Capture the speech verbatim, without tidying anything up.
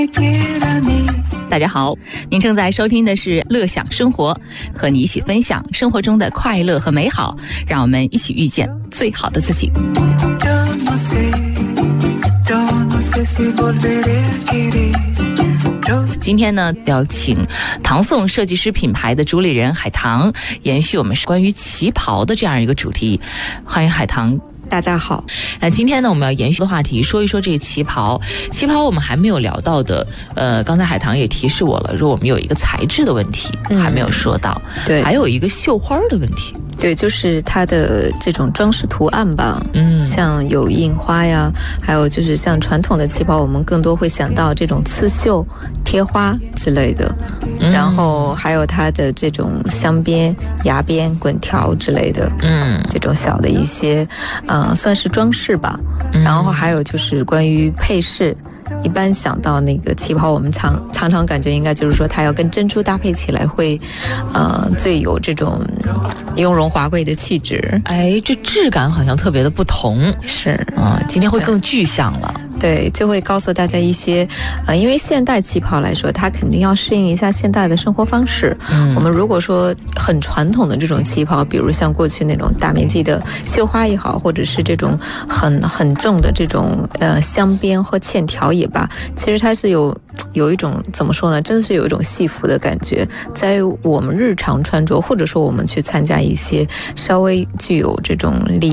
大家好，您正在收听的是乐享生活，和你一起分享生活中的快乐和美好，让我们一起遇见最好的自己。今天呢，要请唐宋设计师品牌的主理人海棠，延续我们关于旗袍的这样一个主题。欢迎海棠。 大家好， 呃，今天呢，我们要延续的话题，说一说这个旗袍。旗袍我们还没有聊到的，呃，刚才海棠也提示我了，说我们有一个材质的问题、嗯、还没有说到， 对， 还有一个绣花的问题。 对，就是它的这种装饰图案吧， 嗯， 像有印花呀，还有就是像传统的旗袍，我们更多会想到这种刺绣、贴花之类的，嗯、然后还有它的这种镶边、牙边、滚条之类的， 嗯， 这种小的一些，呃，算是装饰吧。嗯、然后还有就是关于配饰。一般想到那个旗袍，我们常常常感觉应该就是说它要跟珍珠搭配起来会，呃，最有这种雍容华贵的气质。 哎，这质感好像特别的不同， 是啊、呃，今天会更具象了。 对，就会告诉大家一些，呃，因为现代旗袍来说，它肯定要适应一下现代的生活方式。嗯，我们如果说很传统的这种旗袍，比如像过去那种大面积的绣花也好，或者是这种很很重的这种呃镶边或线条也罢，其实它是有有一种怎么说呢？真的是有一种戏服的感觉，在我们日常穿着，或者说我们去参加一些稍微具有这种礼